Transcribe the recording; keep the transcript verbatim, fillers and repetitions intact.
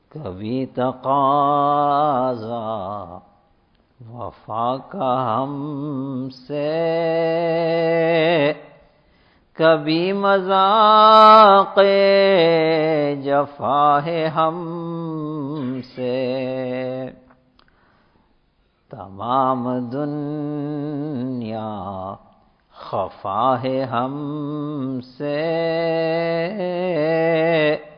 कभी तकाज़ा वफा का हमसे, कभी मज़ाक़े जफ़ा है हमसे। तमाम दुनिया खफा है हमसे,